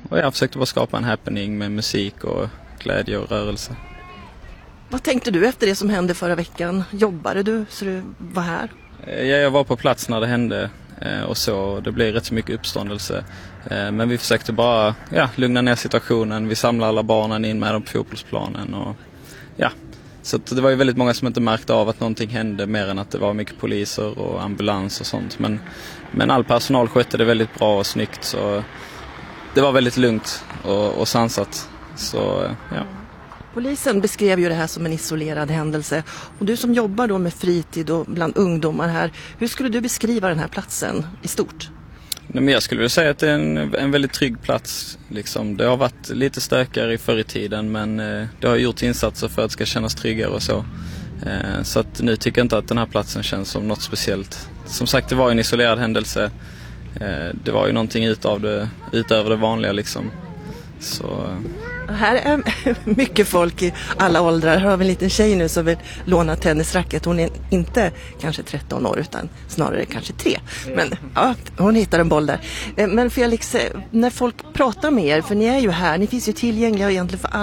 och jag försökte bara skapa en happening med musik och glädje och rörelse. Vad tänkte du efter det som hände förra veckan? Jobbade du så du var här? Jag var på plats när det hände och så. Det blev rätt så mycket uppståndelse. Men vi försökte bara lugna ner situationen. Vi samlade alla barnen in med dem på fotbollsplanen. Och, så det var ju väldigt många som inte märkte av att någonting hände mer än att det var mycket poliser och ambulans och sånt. Men all personal skötte det väldigt bra och snyggt. Så det var väldigt lugnt och sansat. Så, ja. Polisen beskrev ju det här som en isolerad händelse. Och du som jobbar då med fritid och bland ungdomar här, hur skulle du beskriva den här platsen i stort? Men jag skulle vilja säga att det är en väldigt trygg plats. Liksom. Det har varit lite stökigare förr i tiden, men det har gjort insatser för att det ska kännas tryggare och så. Så att nu tycker jag inte att den här platsen känns som något speciellt. Som sagt, det var en isolerad händelse. Det var ju någonting utöver det vanliga liksom. Så... Här är mycket folk i alla åldrar. Här har vi en liten tjej nu som vill låna tennisracket. Hon är inte kanske 13 år utan snarare kanske 3. Men ja, hon hittar en boll där. Men Felix, när folk pratar med er, för ni är ju här, ni finns ju tillgängliga egentligen för alla.